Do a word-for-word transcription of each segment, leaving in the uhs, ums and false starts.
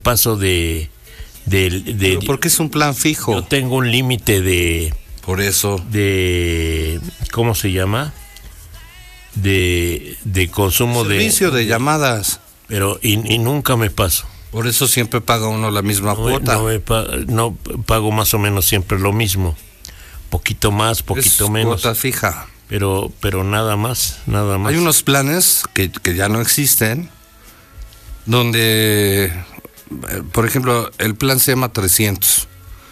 paso de... de, de porque es un plan fijo. Yo tengo un límite de... Por eso. De... ¿Cómo se llama? De, de consumo de... Servicio de, de llamadas. Pero, y, y nunca me paso. Por eso siempre paga uno la misma no, cuota. No, pa, no pago más o menos siempre lo mismo. Poquito más, poquito es menos. Cuota fija. Pero, pero nada más, nada más. Hay unos planes que, que ya no existen, donde, por ejemplo, el plan se llama trescientos.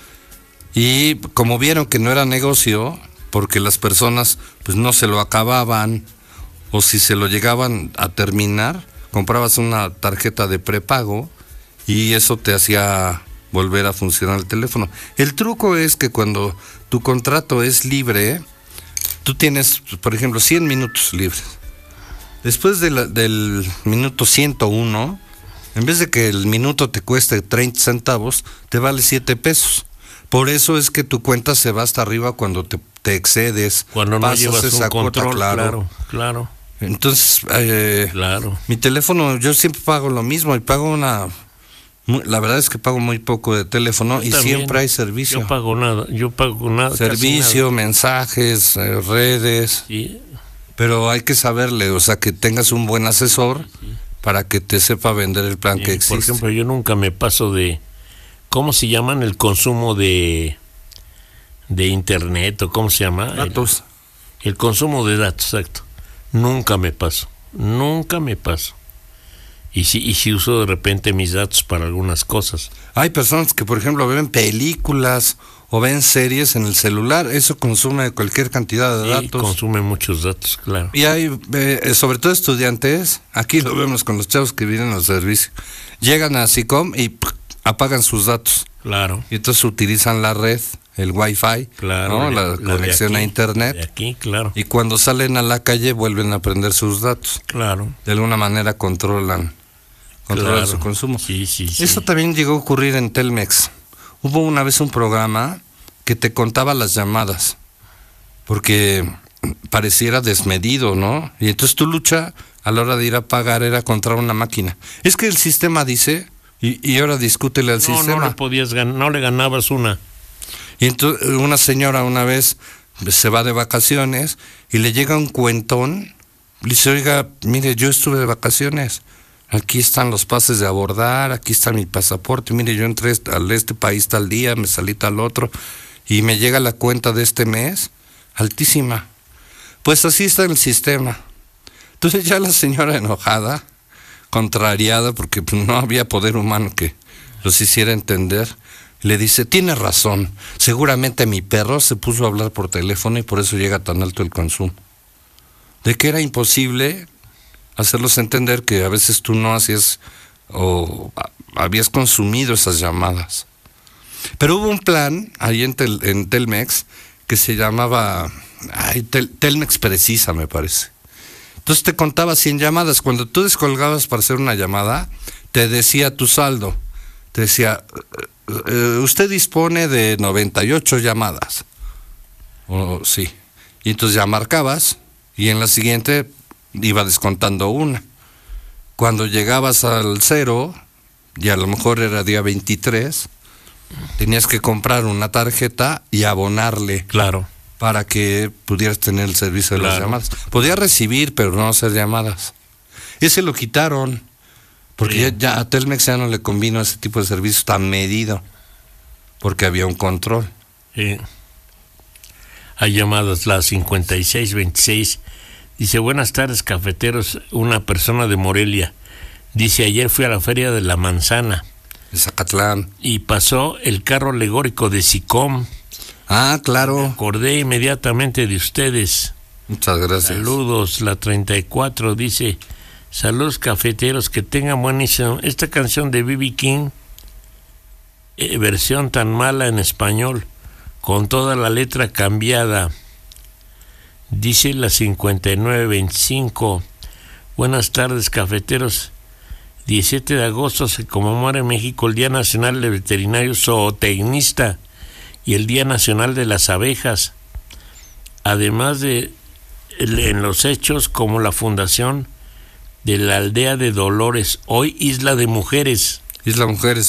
Y como vieron que no era negocio, porque las personas pues no se lo acababan, o si se lo llegaban a terminar, comprabas una tarjeta de prepago y eso te hacía volver a funcionar el teléfono. El truco es que cuando tu contrato es libre, tú tienes, por ejemplo, cien minutos libres. Después de la, del minuto ciento uno, en vez de que el minuto te cueste treinta centavos, te vale siete pesos. Por eso es que tu cuenta se va hasta arriba cuando te, te excedes. Cuando no pasas llevas esa un control, cuota, claro. claro, claro. Entonces, eh, claro. mi teléfono, yo siempre pago lo mismo y pago una... La verdad es que pago muy poco de teléfono. Yo y también, siempre hay servicio. Yo pago nada, yo pago nada. Servicio, nada. mensajes, eh, redes. Sí. Pero hay que saberle, o sea, que tengas un buen asesor sí. para que te sepa vender el plan sí, que existe. Por ejemplo, yo nunca me paso de... ¿Cómo se llaman el consumo de de internet o cómo se llama? Datos. El, el consumo de datos, exacto. Nunca me paso, nunca me paso. Y si, y si uso de repente mis datos para algunas cosas. Hay personas que, por ejemplo, ven películas o ven series en el celular, eso consume cualquier cantidad de sí, datos. Consume muchos datos, claro. Y hay, eh, sobre todo estudiantes, aquí lo vemos con los chavos que vienen al servicio, llegan a SICOM y ¡pum!, apagan sus datos. Claro. Y entonces utilizan la red, el Wi-Fi, claro, ¿no? la, la conexión aquí, a internet. De aquí, claro. Y cuando salen a la calle vuelven a prender sus datos. Claro. De alguna manera controlan, controlan claro. su consumo. Sí, sí, sí. Eso también llegó a ocurrir en Telmex. Hubo una vez un programa que te contaba las llamadas, porque pareciera desmedido, ¿no? Y entonces tu lucha a la hora de ir a pagar era contra una máquina. Es que el sistema dice, y, y ahora discútele al no, sistema. No, le podías gan- no le ganabas una. Y entonces una señora una vez se va de vacaciones y le llega un cuentón, le dice, oiga, mire, yo estuve de vacaciones, aquí están los pases de abordar, aquí está mi pasaporte, mire, yo entré a este país tal día, me salí tal otro, y me llega la cuenta de este mes, altísima. Pues así está el sistema. Entonces ya la señora enojada, contrariada, porque no había poder humano que los hiciera entender, le dice, tiene razón, seguramente mi perro se puso a hablar por teléfono y por eso llega tan alto el consumo. De que era imposible hacerlos entender que a veces tú no hacías o habías consumido esas llamadas. Pero hubo un plan ahí en, tel, en Telmex que se llamaba ay, tel, Telmex Precisa, me parece. Entonces te contaba cien llamadas. Cuando tú descolgabas para hacer una llamada, te decía tu saldo. Te decía, usted dispone de noventa y ocho llamadas. O sí. Y entonces ya marcabas y en la siguiente iba descontando una. Cuando llegabas al cero, y a lo mejor era día veintitrés, tenías que comprar una tarjeta y abonarle. Claro. Para que pudieras tener el servicio de claro. las llamadas. Podías recibir, pero no hacer llamadas. Ese lo quitaron, porque sí. ya, ya a Telmex ya no le convino ese tipo de servicio tan medido, porque había un control. Sí. Hay llamadas, la cincuenta y seis veintiséis. Dice, buenas tardes, cafeteros, una persona de Morelia. Dice, ayer fui a la Feria de la Manzana. De Zacatlán. Y pasó el carro alegórico de SICOM. Ah, claro. Me acordé inmediatamente de ustedes. Muchas gracias. Saludos, la treinta y cuatro dice, saludos cafeteros, que tengan buenísimo. Esta canción de B B King, eh, versión tan mala en español, con toda la letra cambiada. Dice la cincuenta y nueve veinticinco, buenas tardes cafeteros. diecisiete de agosto se conmemora en México el Día Nacional del Veterinario Zootecnista y el Día Nacional de las Abejas, además de en los hechos como la fundación de la aldea de Dolores, hoy Isla de Mujeres. Y es la mujer